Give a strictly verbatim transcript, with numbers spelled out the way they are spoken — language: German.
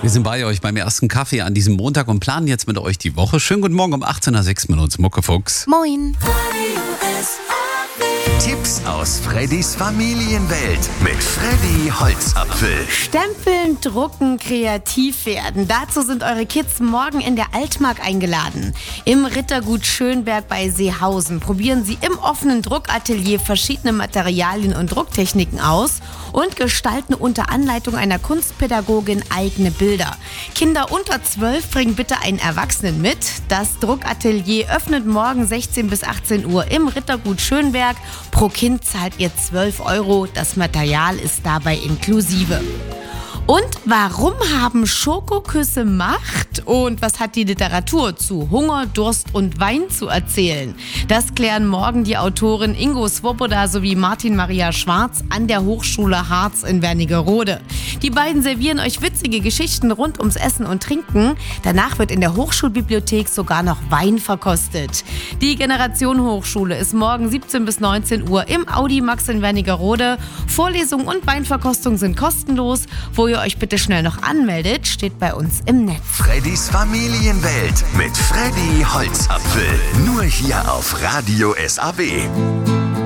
Wir sind bei euch beim ersten Kaffee an diesem Montag und planen jetzt mit euch die Woche. Schönen guten Morgen um achtzehn Uhr sechs Minuten. Muckefuchs. Moin. Tipps aus Freddys Familienwelt mit Freddy Holzapfel. Stempeln, drucken, kreativ werden. Dazu sind eure Kids morgen in der Altmark eingeladen. Im Rittergut Schönberg bei Seehausen probieren sie im offenen Druckatelier verschiedene Materialien und Drucktechniken aus und gestalten unter Anleitung einer Kunstpädagogin eigene Bilder. Kinder unter zwölf bringen bitte einen Erwachsenen mit. Das Druckatelier öffnet morgen sechzehn bis achtzehn Uhr im Rittergut Schönberg. Pro Kind zahlt ihr zwölf Euro. Das Material ist dabei inklusive. Und warum haben Schokoküsse Macht? Und was hat die Literatur zu Hunger, Durst und Wein zu erzählen? Das klären morgen die Autorin Ingo Svoboda sowie Martin Maria Schwarz an der Hochschule Harz in Wernigerode. Die beiden servieren euch witzige Geschichten rund ums Essen und Trinken. Danach wird in der Hochschulbibliothek sogar noch Wein verkostet. Die Generation Hochschule ist morgen siebzehn bis neunzehn Uhr im Audi Max in Wernigerode. Vorlesung und Weinverkostung sind kostenlos. Wo ihr euch bitte schnell noch anmeldet, steht bei uns im Netz. Freddys Familienwelt mit Freddy Holzapfel. Nur hier auf Radio S A B.